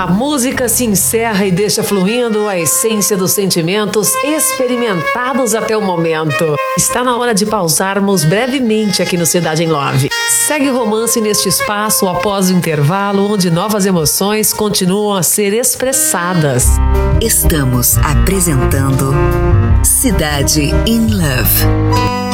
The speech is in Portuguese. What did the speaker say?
A música se encerra e deixa fluindo a essência dos sentimentos experimentados até o momento. Está na hora de pausarmos brevemente aqui no Cidade em Love. Segue o romance neste espaço após o intervalo, onde novas emoções continuam a ser expressadas. Estamos apresentando Cidade in Love.